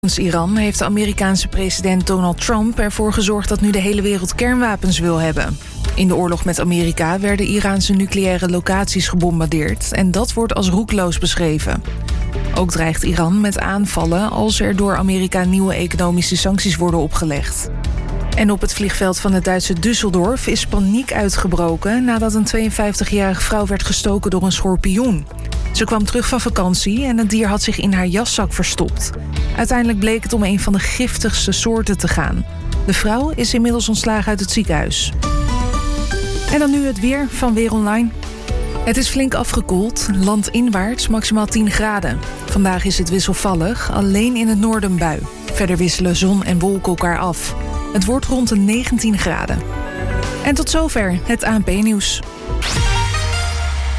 Volgens Iran heeft de Amerikaanse president Donald Trump ervoor gezorgd dat nu de hele wereld kernwapens wil hebben. In de oorlog met Amerika werden Iraanse nucleaire locaties gebombardeerd en dat wordt als roekloos beschreven. Ook dreigt Iran met aanvallen als er door Amerika nieuwe economische sancties worden opgelegd. En op het vliegveld van het Duitse Düsseldorf is paniek uitgebroken nadat een 52-jarige vrouw werd gestoken door een schorpioen. Ze kwam terug van vakantie en het dier had zich in haar jaszak verstopt. Uiteindelijk bleek het om een van de giftigste soorten te gaan. De vrouw is inmiddels ontslagen uit het ziekenhuis. En dan nu het weer van Weer Online. Het is flink afgekoeld, landinwaarts maximaal 10 graden. Vandaag is het wisselvallig, alleen in het noorden bui. Verder wisselen zon en wolken elkaar af. Het wordt rond de 19 graden. En tot zover het ANP-nieuws.